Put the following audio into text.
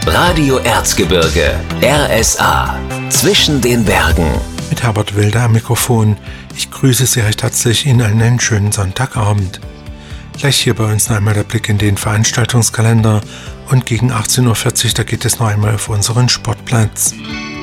Radio Erzgebirge, RSA, zwischen den Bergen. Mit Herbert Wilder am Mikrofon. Ich grüße Sie recht herzlich Ihnen einen schönen Sonntagabend. Gleich hier bei uns noch einmal der Blick in den Veranstaltungskalender und gegen 18.40 Uhr, da geht es noch einmal auf unseren Sportplatz.